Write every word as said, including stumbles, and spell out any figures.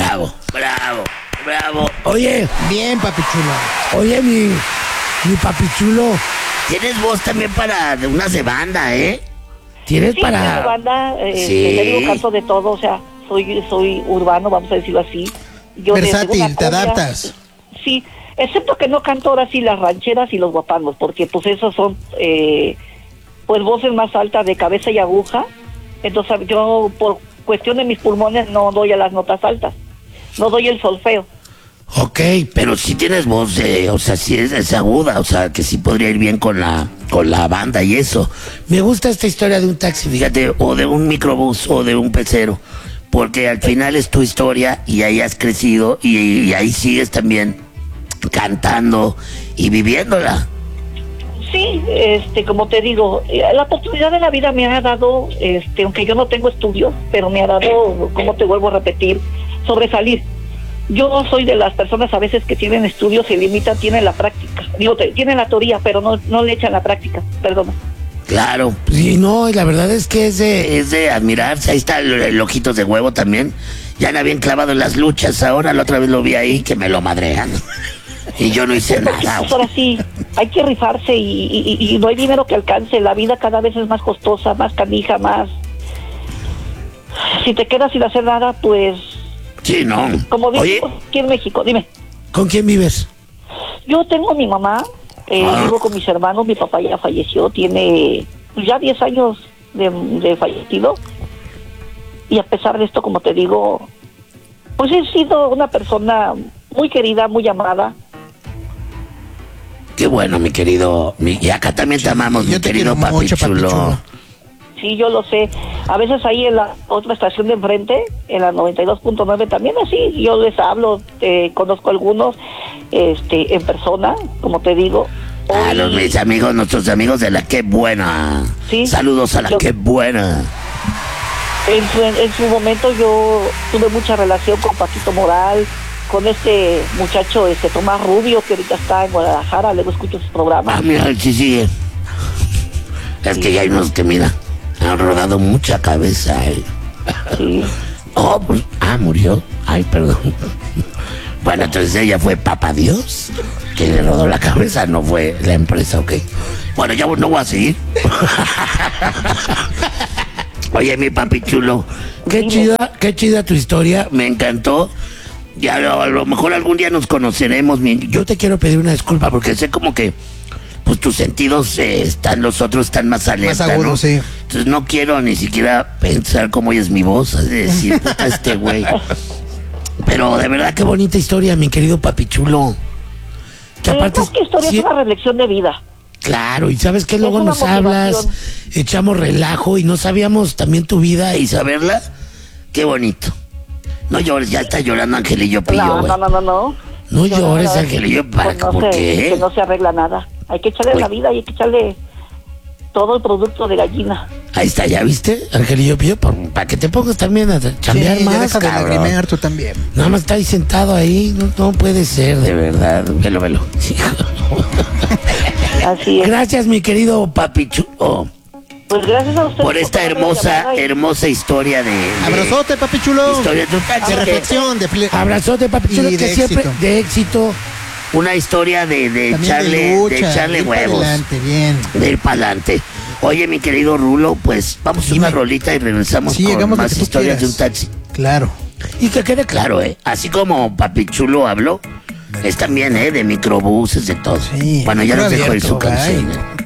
Bravo, bravo, bravo. Oye. Bien, papi chulo. Oye, mi, mi papi chulo. Tienes voz también para de unas de banda, ¿eh? Tienes Sí, para... tengo banda, eh, Sí. te digo, canto de todo, o sea, soy, soy urbano, vamos a decirlo así. Yo desde Versátil, una te cumbia, adaptas. Sí, excepto que no canto ahora sí las rancheras y los guapangos, porque pues esos son, eh, pues voces más altas de cabeza y aguja. Entonces yo por cuestión de mis pulmones no doy a las notas altas, no doy el solfeo. Ok, pero si tienes voz, de, o sea, si es, es aguda, o sea, que sí podría ir bien con la con la banda y eso. Me gusta esta historia de un taxi, fíjate, o de un microbús, o de un pecero, porque al final es tu historia y ahí has crecido y, y ahí sigues también cantando y viviéndola. Sí, este, como te digo, eh, la oportunidad de la vida me ha dado, este, aunque yo no tengo estudios, pero me ha dado, como te vuelvo a repetir, sobresalir. Yo soy de las personas a veces que tienen estudios, se limitan, tienen la práctica. Digo, te- tienen la teoría, pero no, no le echan la práctica, perdona. Claro, sí, no, y la verdad es que es de, es de admirarse. Ahí está el, el Ojitos de Huevo también. Ya anda bien clavado en las luchas. Ahora la otra vez lo vi ahí que me lo madrean. Y yo no hice nada. Pues ahora sí, hay que rifarse y, y, y no hay dinero que alcance. La vida cada vez es más costosa, más canija, más... Si te quedas sin hacer nada, pues... Sí, no. Como Oye, digo aquí en México, dime. ¿con quién vives? Yo tengo a mi mamá, eh, Ah. vivo con mis hermanos, mi papá ya falleció, tiene pues, ya diez años de, de fallecido. Y a pesar de esto, como te digo, pues he sido una persona muy querida, muy amada. Qué bueno, mi querido. Mi, y acá también te amamos, yo mi te querido quiero papi mucho, papi chulo. chulo. Sí, yo lo sé. A veces ahí en la otra estación de enfrente, en la noventa y dos punto nueve, también así, yo les hablo, eh, conozco a algunos este, en persona, como te digo. A Hoy- los mis amigos, nuestros amigos de la Qué Buena. Sí. Saludos a la Yo- Qué Buena. En su, en su momento yo tuve mucha relación con Paquito Moral, con este muchacho, este Tomás Rubio, que ahorita está en Guadalajara, luego escucho sus Ah, programas. mira, sí sigue. Es que ya hay unos que, mira, han rodado mucha cabeza. eh. Sí. Oh, pues, ah, murió. Ay, perdón. Bueno, entonces ella fue Papá Dios, que le rodó la cabeza, no fue la empresa, ¿ok? Bueno, ya no voy a seguir. Oye, mi papi chulo, qué Dime. chida, qué chida tu historia, me encantó. Ya a lo, a lo mejor algún día nos conoceremos. mi- Yo te quiero pedir una disculpa porque sé como que pues tus sentidos eh, están, los otros están más alerta, Más agudos, ¿no? sí. Entonces no quiero ni siquiera pensar cómo oyes mi voz, es decir, puta, este güey. Pero de verdad qué bonita historia, mi querido papi chulo. Que Pero aparte más que historia sí, es una reflexión de vida. claro, y sabes que luego una nos hablas, motivación. echamos relajo y no sabíamos también tu vida y saberla. Qué bonito. No llores, ya está llorando Angelillo Pillo, No, güey. no, no, no, no. No No, llores, no, Angelillo, ¿para Pues no por se, qué? que no se arregla nada. Hay que echarle Uy. la vida y hay que echarle todo el producto de gallina. Ahí está, ¿ya viste, Angelillo Pillo? Para que te pongas también a chambear Sí, ya más, deja de cabrón. lagrimear tú también. Nada más está ahí sentado ahí, no, no puede ser, de verdad. Velo, velo. Así es. Gracias, mi querido papi chulo, Pues gracias a ustedes por esta tomarme la hermosa, llamada y- hermosa historia de... de- Abrazote, papi chulo. Historia de un taxi De que- reflexión, de ple- Abrazote, papi Y chulo, de que siempre éxito. de éxito. Una historia de, de También echarle, de lucha, de echarle ir para huevos. adelante, bien. De ir para adelante. Oye, mi querido Rulo, pues vamos a Dime. una rolita y regresamos Sí, con hagamos lo más que tú historias de un quieras. taxi. Claro. Y que quede claro, ¿eh? Así como Papi Chulo habló, es también, ¿eh? De microbuses, de todo. Sí. Bueno, ya nos Abierto, dejó en su bye. canción. ¿eh?